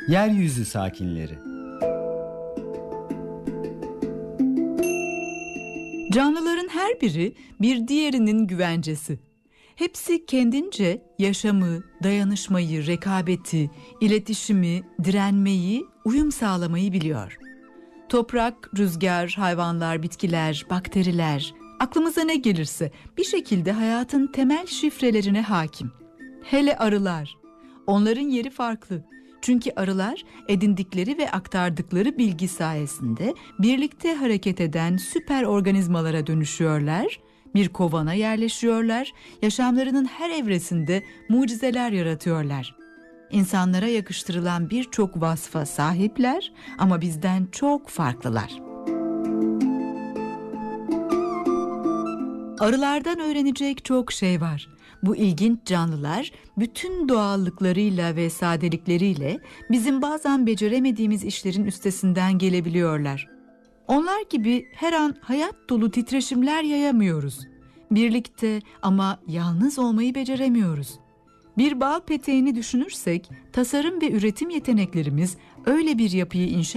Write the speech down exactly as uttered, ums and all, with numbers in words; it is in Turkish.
Yeryüzü sakinleri. Canlıların her biri bir diğerinin güvencesi. Hepsi kendince yaşamı, dayanışmayı, rekabeti, iletişimi, direnmeyi, uyum sağlamayı biliyor. Toprak, rüzgar, hayvanlar, bitkiler, bakteriler, aklımıza ne gelirse bir şekilde hayatın temel şifrelerine hakim. Hele arılar. Onların yeri farklı. Çünkü arılar edindikleri ve aktardıkları bilgi sayesinde birlikte hareket eden süper organizmalara dönüşüyorlar, bir kovana yerleşiyorlar, yaşamlarının her evresinde mucizeler yaratıyorlar. İnsanlara yakıştırılan birçok vasfa sahipler ama bizden çok farklılar. Arılardan öğrenecek çok şey var. Bu ilginç canlılar bütün doğallıklarıyla ve sadelikleriyle bizim bazen beceremediğimiz işlerin üstesinden gelebiliyorlar. Onlar gibi her an hayat dolu titreşimler yayamıyoruz. Birlikte ama yalnız olmayı beceremiyoruz. Bir bal peteğini düşünürsek tasarım ve üretim yeteneklerimiz öyle bir yapıyı inşa